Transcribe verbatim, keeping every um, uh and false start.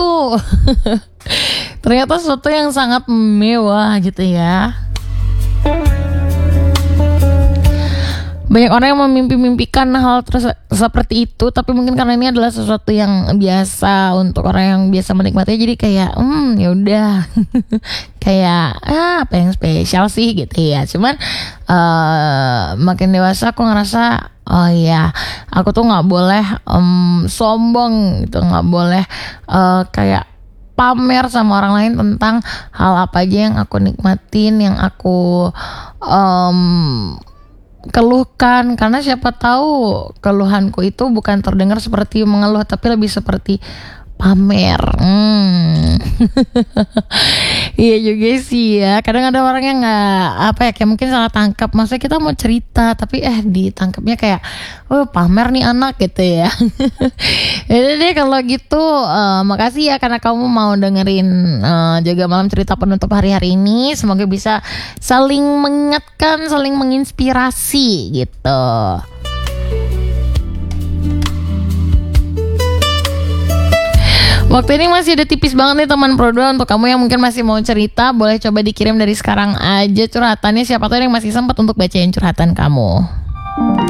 tuh ternyata sesuatu yang sangat mewah gitu ya. Banyak orang yang memimpi-mimpikan hal terus seperti itu, tapi mungkin karena ini adalah sesuatu yang biasa untuk orang yang biasa menikmatinya, jadi kayak hmm ya udah kayak ah apa yang spesial sih gitu ya. Cuman uh, makin dewasa aku ngerasa oh iya aku tuh nggak boleh um, sombong gitu, nggak boleh uh, kayak pamer sama orang lain tentang hal apa aja yang aku nikmatin, yang aku um, keluhkan, karena siapa tahu keluhanku itu bukan terdengar seperti mengeluh tapi lebih seperti pamer. Hmm. Iya juga sih ya. Kadang ada orang yang nggak apa ya, kayak mungkin salah tangkap. Maksudnya kita mau cerita tapi eh ditangkapnya kayak oh pamer nih anak gitu ya. Jadi deh kalau gitu uh, makasih ya karena kamu mau dengerin uh, Jaga Malam cerita penutup hari-hari ini. Semoga bisa saling mengingatkan, saling menginspirasi gitu. Waktu ini masih ada tipis banget nih teman Pro dua. Untuk kamu yang mungkin masih mau cerita, boleh coba dikirim dari sekarang aja curhatannya. Siapa tahu yang masih sempat untuk bacain curhatan kamu.